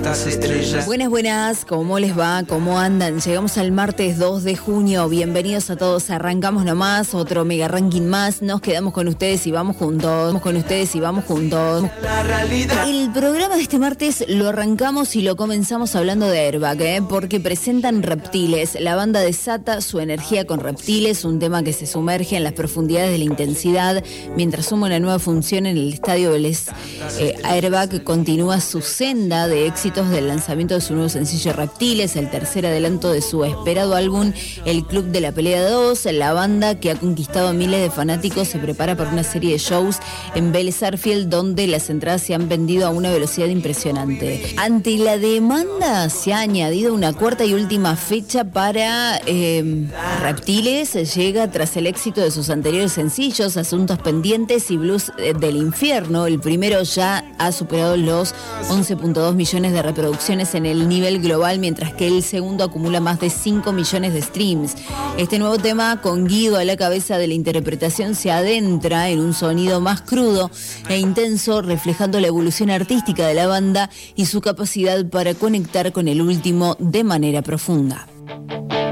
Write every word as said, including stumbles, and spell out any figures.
tantas estrellas. Buenas, buenas, ¿cómo les va? ¿Cómo andan? Llegamos al martes dos de junio, bienvenidos a todos, arrancamos nomás, otro mega ranking más, nos quedamos con ustedes y vamos juntos, vamos con ustedes y vamos juntos. El programa de este martes lo arrancamos y lo comenzamos hablando de Airbag, ¿eh? Porque presentan Reptiles, la banda desata su energía con Reptiles, un tema que se sumerge en las profundidades de la intensidad, mientras suma una nueva función en el Estadio Vélez. Eh, Airbag continúa su senda de éxitos del lanzamiento de su nuevo sencillo Reptiles, el tercer adelanto de su esperado álbum El Club de la Pelea dos. La banda, que ha conquistado a miles de fanáticos, se prepara para una serie de shows en Vélez Sarsfield, donde las entradas se han vendido a una velocidad impresionante. Ante la demanda, se ha añadido una cuarta y última fecha para eh, Reptiles. Llega tras el éxito de sus anteriores sencillos, Asuntos Pendientes y Blues del Infierno. El primero ya ha superado los once punto dos millones de reproducciones en el nivel global, mientras que el segundo acumula más de cinco millones de streams. Este nuevo tema, con Guido a la cabeza de la interpretación, se adentra en un sonido más crudo e intenso, reflejando la evolución artística de la banda y su capacidad para conectar con el último de manera profunda.